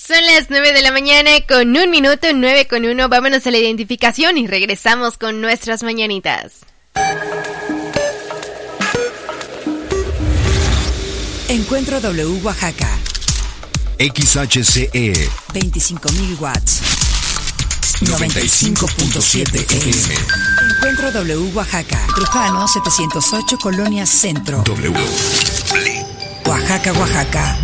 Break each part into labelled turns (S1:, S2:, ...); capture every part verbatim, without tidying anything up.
S1: Son las nueve de la mañana con un minuto, nueve con uno. Vámonos a la identificación y regresamos con nuestras mañanitas.
S2: Encuentro W Oaxaca.
S3: X H C E
S2: veinticinco mil watts.
S3: noventa y cinco punto siete F M.
S2: Encuentro W Oaxaca. Trujano setecientos ocho, Colonia Centro.
S3: W.
S2: Oaxaca, Oaxaca.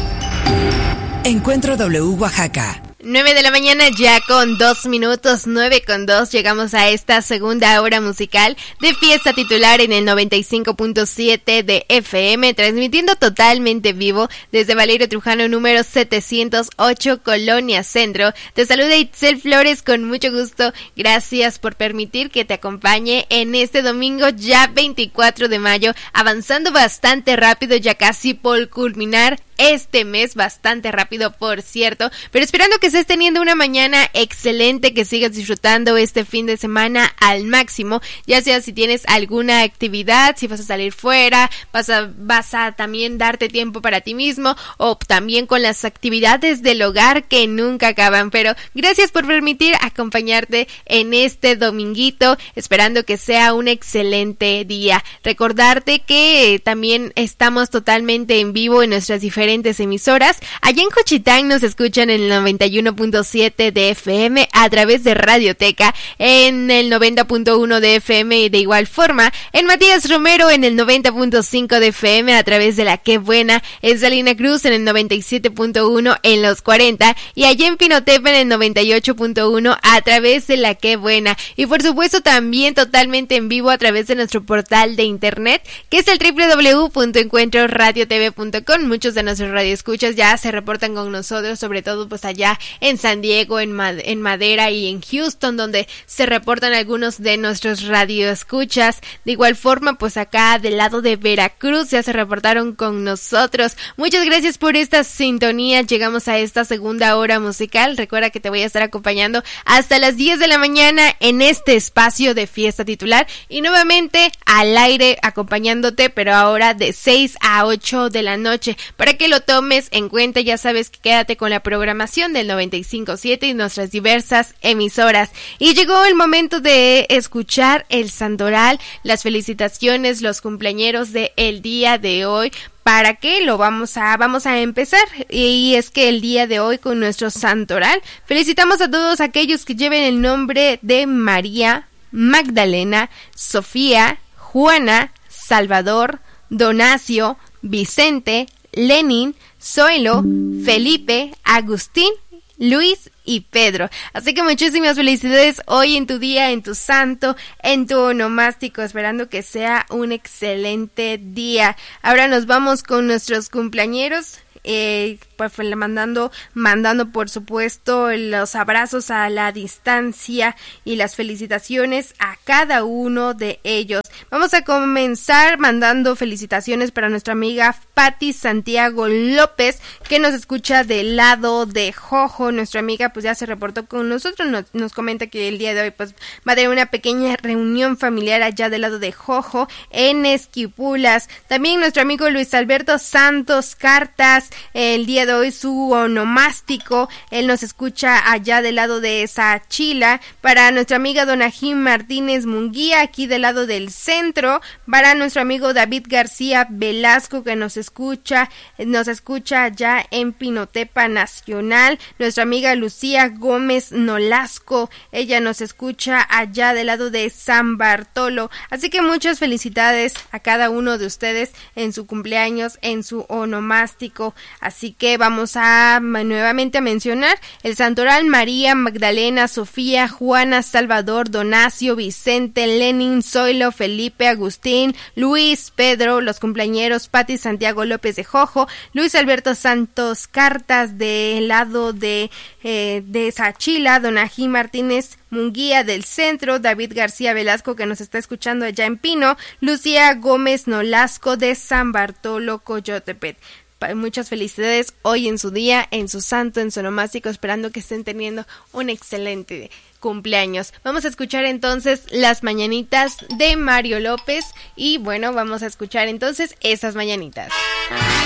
S2: Encuentro W Oaxaca.
S1: nueve de la mañana ya con dos minutos, nueve con dos, llegamos a esta segunda hora musical de Fiesta Titular en el noventa y cinco punto siete de F M, transmitiendo totalmente vivo desde Valerio Trujano número setecientos ocho, Colonia Centro. Te saluda Itzel Flores con mucho gusto, gracias por permitir que te acompañe en este domingo ya veinticuatro de mayo, avanzando bastante rápido, ya casi por culminar este mes, bastante rápido por cierto, pero esperando que estés teniendo una mañana excelente, que sigas disfrutando este fin de semana al máximo, ya sea si tienes alguna actividad, si vas a salir fuera, vas a, vas a también darte tiempo para ti mismo, o también con las actividades del hogar que nunca acaban. Pero gracias por permitir acompañarte en este dominguito, esperando que sea un excelente día. Recordarte que también estamos totalmente en vivo en nuestras diferentes emisoras. Allá en Juchitán nos escuchan en el noventa y uno punto siete de F M a través de Radioteca, en el noventa punto uno de F M y de igual forma en Matías Romero en el noventa punto cinco de F M a través de La Qué Buena, en Salina Cruz en el noventa y siete punto uno en Los cuarenta y allá en Pinotepa en el noventa y ocho punto uno a través de La Qué Buena, y por supuesto también totalmente en vivo a través de nuestro portal de internet que es el doble u doble u doble u punto encuentro radio t v punto com. Muchos de nosotros nuestros radioescuchas ya se reportan con nosotros, sobre todo pues allá en San Diego, en, Mad- en Madera y en Houston, donde se reportan algunos de nuestros radioescuchas. De igual forma, pues acá del lado de Veracruz ya se reportaron con nosotros. Muchas gracias por esta sintonía. Llegamos a esta segunda hora musical. Recuerda que te voy a estar acompañando hasta las diez de la mañana en este espacio de Fiesta Titular y nuevamente al aire acompañándote, pero ahora de seis a ocho de la noche, para que lo tomes en cuenta. Ya sabes que quédate con la programación del noventa y cinco punto siete y nuestras diversas emisoras. Y llegó el momento de escuchar el santoral, las felicitaciones, los cumpleañeros de el día de hoy. ¿Para qué? Lo vamos a vamos a empezar, y es que el día de hoy con nuestro santoral felicitamos a todos aquellos que lleven el nombre de María, Magdalena, Sofía, Juana, Salvador, Donacio, Vicente, Lenin, Zoilo, Felipe, Agustín, Luis y Pedro. Así que muchísimas felicidades hoy en tu día, en tu santo, en tu onomástico, esperando que sea un excelente día. Ahora nos vamos con nuestros cumpleañeros. Eh, pues mandando, mandando por supuesto los abrazos a la distancia y las felicitaciones a cada uno de ellos. Vamos a comenzar mandando felicitaciones para nuestra amiga Patti Santiago López, que nos escucha del lado de Jojo. Nuestra amiga pues ya se reportó con nosotros, nos, nos comenta que el día de hoy pues va a tener una pequeña reunión familiar allá del lado de Jojo en Esquipulas. También nuestro amigo Luis Alberto Santos Cartas, el día de hoy su onomástico, él nos escucha allá del lado de Sachila. Para nuestra amiga Donajín Martínez Munguía, aquí del lado del centro. Para nuestro amigo David García Velasco, que nos escucha, nos escucha allá en Pinotepa Nacional. Nuestra amiga Lucía Gómez Nolasco, ella nos escucha allá del lado de San Bartolo. Así que muchas felicidades a cada uno de ustedes en su cumpleaños, en su onomástico. Así que vamos a nuevamente a mencionar el santoral: María, Magdalena, Sofía, Juana, Salvador, Donacio, Vicente, Lenin, Zoilo, Felipe, Agustín, Luis, Pedro. Los cumpleañeros: Patti Santiago López de Jojo, Luis Alberto Santos Cartas del lado de, eh, de Sachila, Donají Martínez Munguía del centro, David García Velasco, que nos está escuchando allá en Pino, Lucía Gómez Nolasco de San Bartolo, Coyotepec. Muchas felicidades hoy en su día, en su santo, en su onomástico, esperando que estén teniendo un excelente cumpleaños. Vamos a escuchar entonces las mañanitas de Mario López y bueno, vamos a escuchar entonces esas mañanitas.